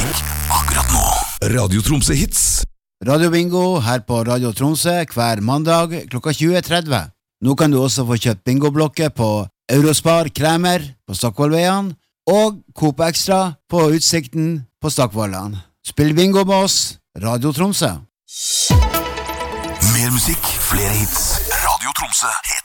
musikk akkurat nå. Radio Tromsø Hits. Radio Bingo her på Radio Tromsø hver mandag klokka 20.30. Nå kan du også få kjøpt bingoblokker på Eurospar Kremer på Stockvollveien og Coop Extra på Utsikten på Stockvollan. Spill bingo med oss, Radio Tromsø. Mer musikk, flere hits. Radio Tromsø